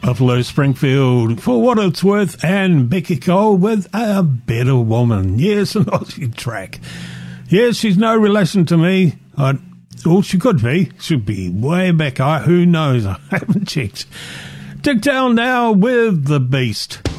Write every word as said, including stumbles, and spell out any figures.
Buffalo Springfield, For What It's Worth, and Becky Cole with A Better Woman. Yes, an Aussie track. Yes, she's no relation to me. I, well, she could be. She'd be way back. I, who knows? I haven't checked. Dick Down now with The Beast.